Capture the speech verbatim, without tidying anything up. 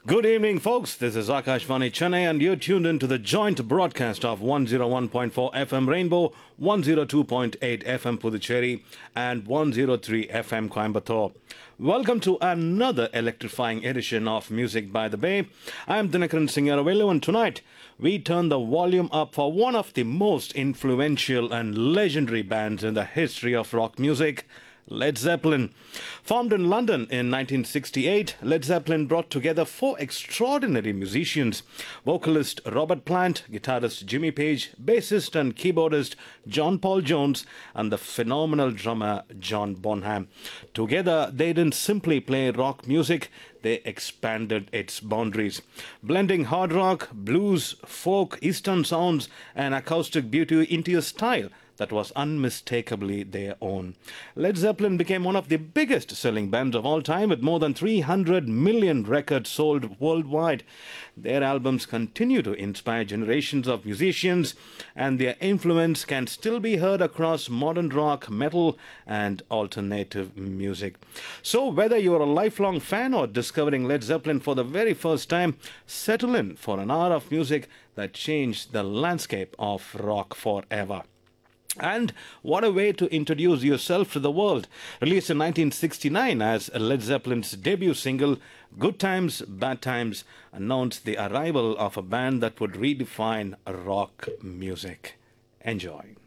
Good evening, folks. This is Akash Vani Chennai, and you're tuned into the joint broadcast of one oh one point four F M Rainbow, one oh two point eight F M Puducherry, and one oh three F M Coimbatore. Welcome to another electrifying edition of Music by the Bay. I'm Dinakaran Singaravellu, and tonight we turn the volume up for one of the most influential and legendary bands in the history of rock music, Led Zeppelin. Formed in London in nineteen sixty-eight, Led Zeppelin brought together four extraordinary musicians: vocalist Robert Plant, guitarist Jimmy Page, bassist and keyboardist John Paul Jones, and the phenomenal drummer John Bonham. Together, they didn't simply play rock music, they expanded its boundaries, blending hard rock, blues, folk, eastern sounds, and acoustic beauty into a style that was unmistakably their own. Led Zeppelin became one of the biggest selling bands of all time, with more than three hundred million records sold worldwide. Their albums continue to inspire generations of musicians, and their influence can still be heard across modern rock, metal, and alternative music. So whether you're a lifelong fan or discovering Led Zeppelin for the very first time, settle in for an hour of music that changed the landscape of rock forever. And what a way to introduce yourself to the world. Released in nineteen sixty-nine as Led Zeppelin's debut single, Good Times, Bad Times announced the arrival of a band that would redefine rock music. Enjoy.